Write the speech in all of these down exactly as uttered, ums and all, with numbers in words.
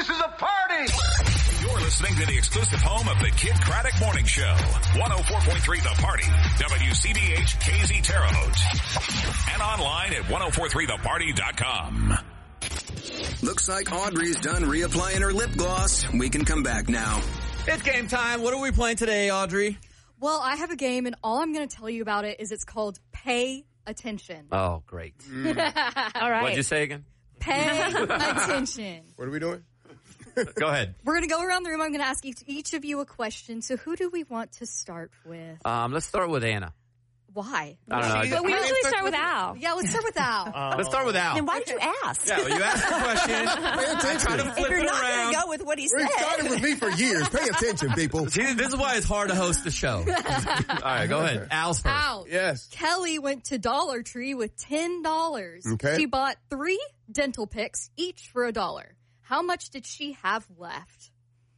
This is a party! You're listening to the exclusive home of the Kid Craddock Morning Show. one oh four point three The Party. W C B H K Z Terre Haute. And online at ten forty-three the party dot com. Looks like Audrey's done reapplying her lip gloss. We can come back now. It's game time. What are we playing today, Audrey? Well, I have a game, and all I'm going to tell you about it is it's called Pay Attention. Oh, great. Mm. All right. What'd you say again? Pay attention. What are we doing? Go ahead. We're going to go around the room. I'm going to ask each, each of you a question. So who do we want to start with? Um, let's start with Anna. Why? I don't know. But we usually start with Al. Yeah, let's start with Al. Oh. Let's start with Al. Then why did you ask? Yeah, well, you asked the question. Pay attention. I try to flip If you're it not around. going to go with what he Well, said. it started with me for years. Pay attention, people. See, this is why it's hard to host the show. All right, go ahead. Al's first. Al. Yes. Kelly went to Dollar Tree with ten dollars. Okay. She bought three dental picks, each for a dollar. How much did she have left?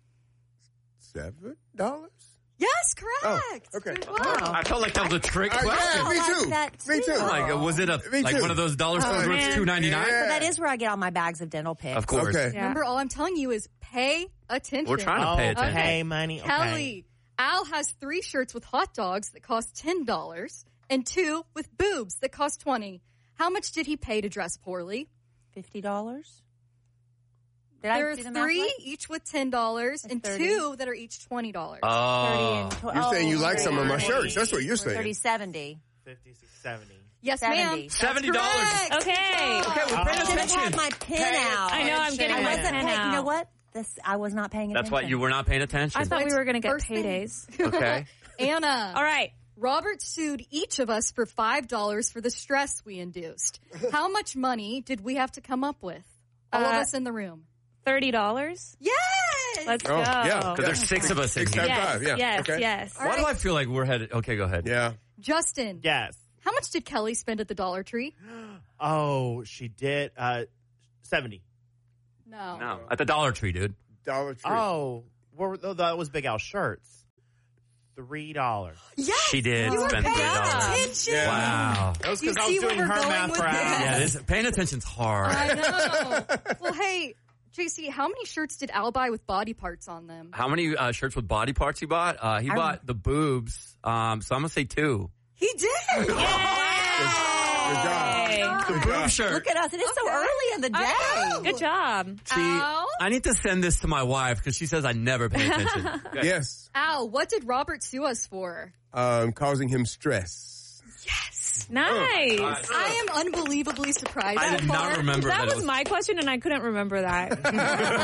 Seven dollars? Yes, correct. Oh, okay. Good job. I felt like that was a trick Uh, question. yeah, me I too. like that Me too. too. Like, was it a Me like too. one of those dollar stores Oh, where it's man. two ninety-nine? Yeah. So that is where I get all my bags of dental picks. Of course. Okay. Yeah. Remember, all I'm telling you is pay attention. We're trying to pay attention. Okay. money. Okay. Kelly, Al has three shirts with hot dogs that cost ten dollars and two with boobs that cost twenty dollars. How much did he pay to dress poorly? Fifty dollars. Did I There are do the math three, right? each with ten dollars, and thirty. two that are each twenty dollars. Oh. Thirty and tw- You're saying you oh, like some of my thirty. shirts. That's what you're saying. Thirty, seventy. fifty, seventy. Yes, seventy. ma'am. seventy dollars. Correct. Okay. Okay, we're Oh. paying I should have attention. had my pen out. I know, I'm getting I my wasn't pen paying. out. You know what? This I was not paying attention. That's why you were not paying attention. I thought we were going to get First thing. paydays. Okay. Anna. All right. Robert sued each of us for five dollars for the stress we induced. How much money did we have to come up with? All of Uh, us in the room. thirty dollars. Yes! Let's Oh, go. yeah. Because there's six of us in Six here. times Yes, five, yeah. yes, Okay. yes. Why do I feel like we're headed? Okay, go ahead. Yeah. Justin. Yes. How much did Kelly spend at the Dollar Tree? Oh, she did. Uh, seventy. No. No, at the Dollar Tree, dude. Dollar Tree. Oh, well, th- that was Big Al shirts. Three dollars. Yes! She did You were spend paying three dollars. attention! Yeah. Wow. That was You because I see was where doing we're her going math with for Al. this? Yeah, this, paying attention's hard. I know. Well, hey, J C, how many shirts did Al buy with body parts on them? How many uh, shirts with body parts he bought? Uh, he I bought the boobs. Um, so I'm gonna say two. He did! Good job. The boob shirt. Look at us. It is so early in the day. I know. Good job. See, Al? I need to send this to my wife because she says I never pay attention. Yes. Al, what did Robert sue us for? Um, causing him stress. Yes! Nice. I am unbelievably surprised. I so did not far. remember That that. was it was my question, and I couldn't remember that. Because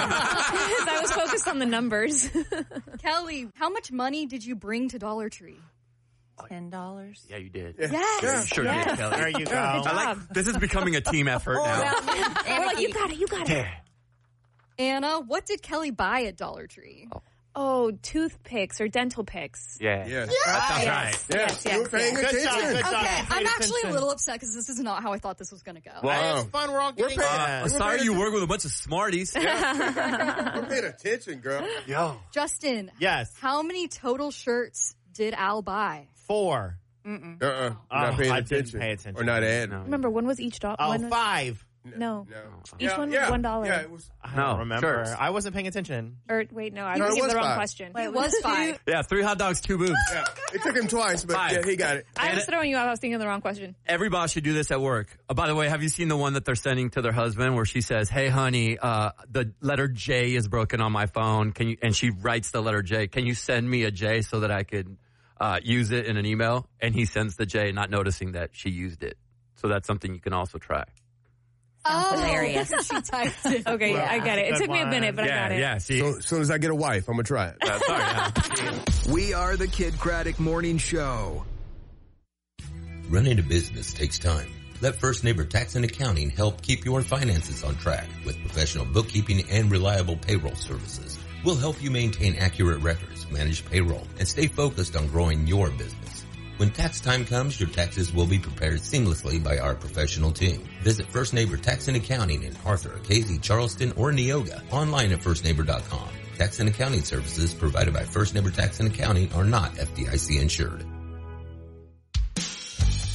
I was focused on the numbers. Kelly, how much money did you bring to Dollar Tree? Ten dollars. Yeah, you did. Yes! You sure Yeah. did, Kelly. There you go. I like this is becoming a team effort now. We're like, you got it, you got it. Anna, what did Kelly buy at Dollar Tree? Oh, toothpicks or dental picks. Yeah. Yes. That sounds right. Yes. Yes, You were yes, paying yes. Good job, attention. good job. Okay, I paid I'm actually attention. a little upset because this is not how I thought this was going to go. Well, It's fun. We're all We're getting paying- uh, it. sorry you work with a bunch of smarties. We're paying attention, girl. Yo. Justin, Yes. how many total shirts did Al buy? Four. Uh-uh. Not Oh, paying I didn't attention. pay attention. Or not adding. No. Remember, one was each dollar. Oh, one was, five. No. No. Each Yeah, one was yeah, one dollar. Yeah, it was. I No, don't remember. shirts. I wasn't paying attention. Or wait, no, I No, was it giving was the wrong five. question. It was five. Yeah, three hot dogs, two boobs. Yeah. It took him twice, but Five. yeah, he got it. I was And- throwing you off. I was thinking of the wrong question. Every boss should do this at work. Oh, by the way, have you seen the one that they're sending to their husband where she says, "Hey, honey, uh, the letter J is broken on my phone. Can you?" And she writes the letter J. Can you send me a J so that I could uh, use it in an email? And he sends the J, not noticing that she used it. So that's something you can also try. Oh, hilarious. she typed it. Okay, Well, I get it. It good took me a one. minute, but I yeah, got it. yeah. See, So, as soon as I get a wife, I'm going to try it. uh, sorry. Yeah. We are the Kid Craddock Morning Show. Running a business takes time. Let First Neighbor Tax and Accounting help keep your finances on track with professional bookkeeping and reliable payroll services. We'll help you maintain accurate records, manage payroll, and stay focused on growing your business. When tax time comes, your taxes will be prepared seamlessly by our professional team. Visit First Neighbor Tax and Accounting in Arthur, Casey, Charleston, or Neoga. Online at first neighbor dot com. Tax and accounting services provided by First Neighbor Tax and Accounting are not F D I C insured.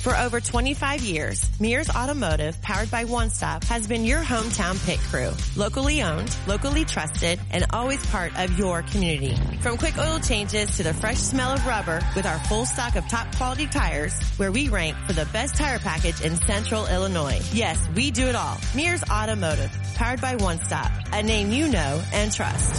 For over twenty-five years, Mears Automotive, powered by One Stop, has been your hometown pit crew. Locally owned, locally trusted, and always part of your community. From quick oil changes to the fresh smell of rubber with our full stock of top quality tires, where we rank for the best tire package in Central Illinois. Yes, we do it all. Mears Automotive, powered by One Stop, a name you know and trust.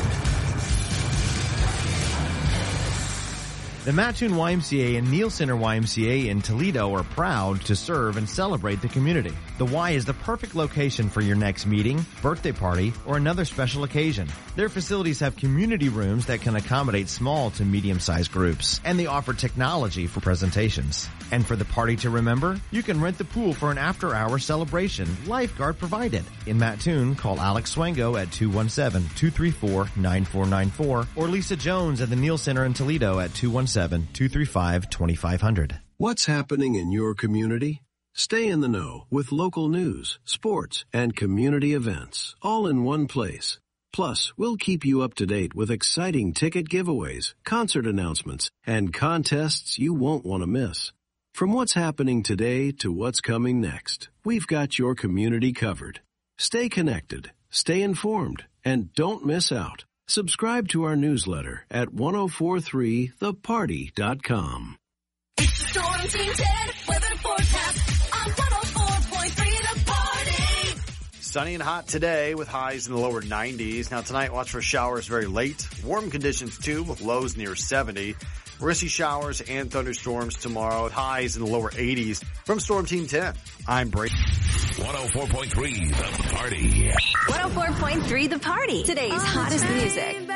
The Mattoon Y M C A and Neal Center Y M C A in Toledo are proud to serve and celebrate the community. The Y is the perfect location for your next meeting, birthday party, or another special occasion. Their facilities have community rooms that can accommodate small to medium-sized groups, and they offer technology for presentations. And for the party to remember, you can rent the pool for an after-hour celebration, lifeguard provided. In Mattoon, call Alex Swango at two one seven, two three four, nine four nine four or Lisa Jones at the Neal Center in Toledo at two one seven, two three five, two five zero zero. What's happening in your community? Stay in the know with local news, sports, and community events, all in one place. Plus, we'll keep you up to date with exciting ticket giveaways, concert announcements, and contests you won't want to miss. From what's happening today to what's coming next, we've got your community covered. Stay connected, stay informed, and don't miss out. Subscribe to our newsletter at ten forty-three the party dot com. Storm Team ten weather forecast on one oh four point three The Party. Sunny and hot today with highs in the lower nineties. Now tonight, watch for showers very late. Warm conditions too with lows near seventy. We're going to see showers and thunderstorms tomorrow with highs in the lower eighties. From Storm Team ten, I'm Brady. one oh four point three The Party. one oh four point three The Party. Today's hottest music.